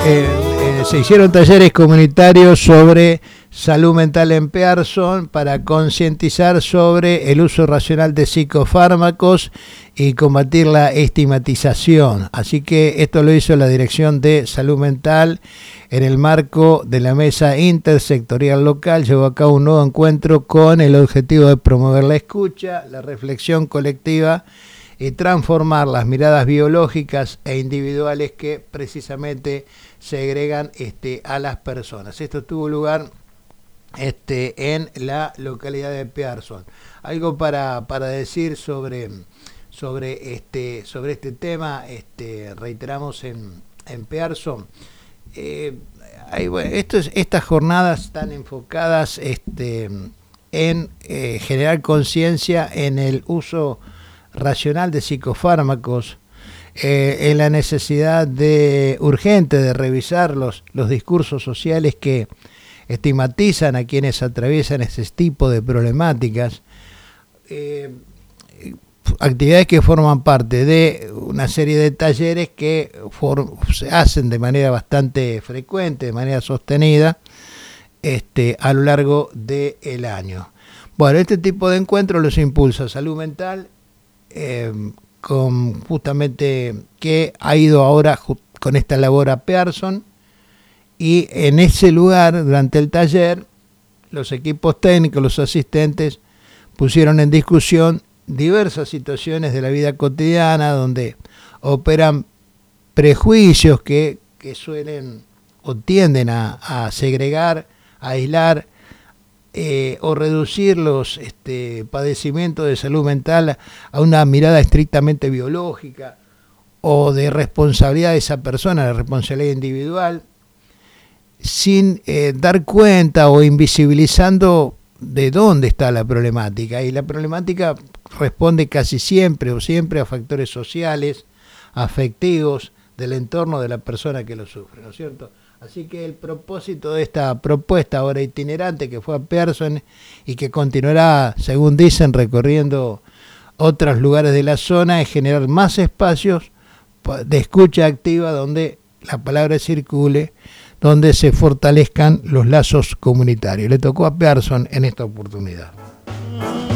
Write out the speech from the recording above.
Se hicieron talleres comunitarios sobre salud mental en Pearson para concientizar sobre el uso racional de psicofármacos y combatir la estigmatización. Así que esto lo hizo la Dirección de Salud Mental en el marco de la mesa intersectorial local. Llevó a cabo un nuevo encuentro con el objetivo de promover la escucha, la reflexión colectiva y transformar las miradas biológicas e individuales que precisamente segregan a las personas. Esto tuvo lugar en la localidad de Pearson. Algo para decir sobre este tema, reiteramos en Pearson. Estas jornadas están enfocadas en generar conciencia en el uso racional de psicofármacos, en la necesidad urgente de revisar los discursos sociales que estigmatizan a quienes atraviesan ese tipo de problemáticas, actividades que forman parte de una serie de talleres que se hacen de manera bastante frecuente, de manera sostenida, a lo largo del año. Bueno, este tipo de encuentros los impulsa Salud Mental, con justamente que ha ido ahora con esta labor a Pearson, y en ese lugar, durante el taller, los equipos técnicos, los asistentes, pusieron en discusión diversas situaciones de la vida cotidiana donde operan prejuicios que suelen o tienden a segregar, a aislar, o reducir los padecimientos de salud mental a una mirada estrictamente biológica o de responsabilidad de esa persona, de responsabilidad individual, sin dar cuenta o invisibilizando de dónde está la problemática. Y la problemática responde casi siempre o siempre a factores sociales, afectivos, del entorno de la persona que lo sufre, ¿no es cierto? Así que el propósito de esta propuesta ahora itinerante que fue a Pearson y que continuará, según dicen, recorriendo otros lugares de la zona, es generar más espacios de escucha activa donde la palabra circule, donde se fortalezcan los lazos comunitarios. Le tocó a Pearson en esta oportunidad.